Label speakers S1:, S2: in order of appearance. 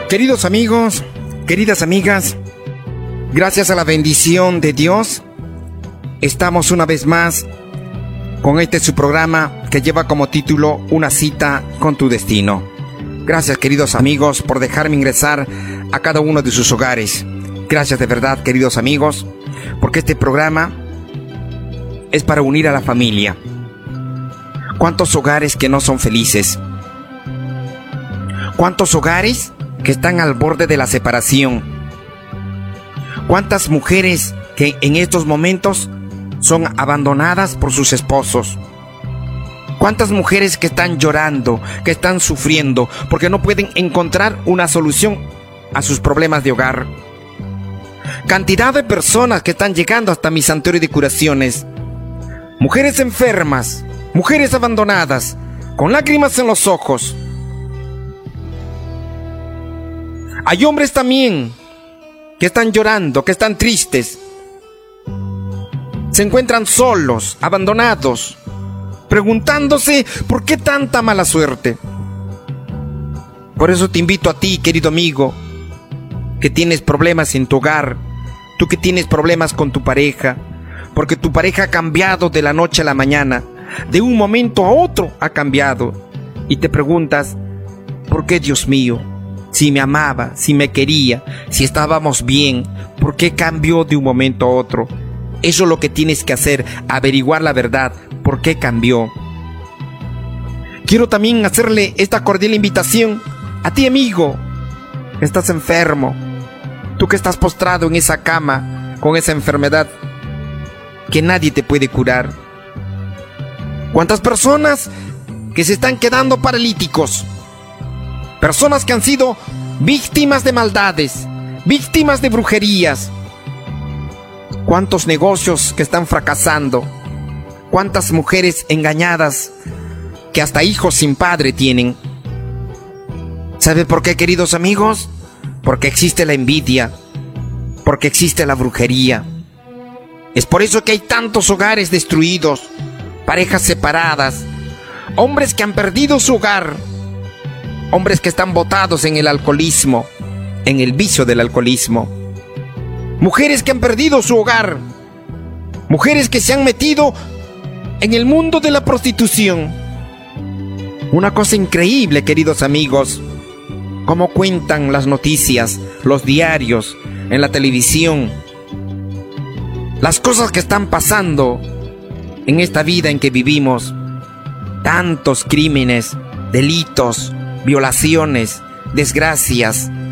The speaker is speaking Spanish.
S1: Queridos amigos, queridas amigas, gracias a la bendición de Dios, estamos una vez más con su programa que lleva como título Una cita con tu destino. Gracias, queridos amigos, por dejarme ingresar a cada uno de sus hogares. Gracias de verdad, queridos amigos, porque este programa es para unir a la familia. ¿Cuántos hogares que no son felices? ¿Cuántos hogares que están al borde de la separación? ¿Cuántas mujeres que en estos momentos son abandonadas por sus esposos? ¿Cuántas mujeres que están llorando, que están sufriendo porque no pueden encontrar una solución a sus problemas de hogar? Cantidad de personas que están llegando hasta mi santuario de curaciones. Mujeres enfermas, mujeres abandonadas, con lágrimas en los ojos. Hay hombres también que están llorando, que están tristes. Se encuentran solos, abandonados, preguntándose por qué tanta mala suerte. Por eso te invito a ti, querido amigo, que tienes problemas en tu hogar, tú que tienes problemas con tu pareja, porque tu pareja ha cambiado de la noche a la mañana, de un momento a otro ha cambiado, y te preguntas, ¿por qué, Dios mío? Si me amaba, si me quería, si estábamos bien, ¿por qué cambió de un momento a otro? Eso es lo que tienes que hacer, averiguar la verdad, ¿por qué cambió? Quiero también hacerle esta cordial invitación a ti, amigo, que estás enfermo, tú que estás postrado en esa cama con esa enfermedad que nadie te puede curar. ¿Cuántas personas que se están quedando paralíticos? Personas que han sido víctimas de maldades, víctimas de brujerías. ¿Cuántos negocios que están fracasando? ¿Cuántas mujeres engañadas que hasta hijos sin padre tienen? ¿Sabe por qué, queridos amigos? Porque existe la envidia, porque existe la brujería. Es por eso que hay tantos hogares destruidos, parejas separadas, hombres que han perdido su hogar, hombres que están botados en el alcoholismo, en el vicio del alcoholismo. Mujeres que han perdido su hogar, mujeres que se han metido en el mundo de la prostitución. Una cosa increíble, queridos amigos, cómo cuentan las noticias, los diarios, en la televisión, las cosas que están pasando en esta vida en que vivimos. Tantos crímenes, delitos, violaciones, desgracias,